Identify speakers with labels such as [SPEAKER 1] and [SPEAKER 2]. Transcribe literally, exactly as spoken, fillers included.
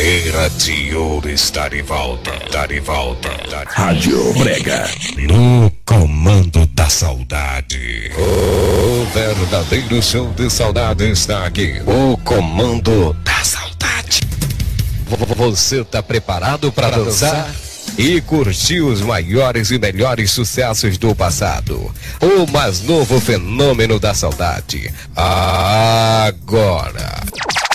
[SPEAKER 1] Era de Ouro está de volta, está de volta. Tá de...
[SPEAKER 2] Rádio Brega.
[SPEAKER 1] No comando da saudade. O verdadeiro show de saudade está aqui. O comando da saudade. Você tá preparado para dançar? E curtir os maiores e melhores sucessos do passado. O mais novo fenômeno da saudade. Agora.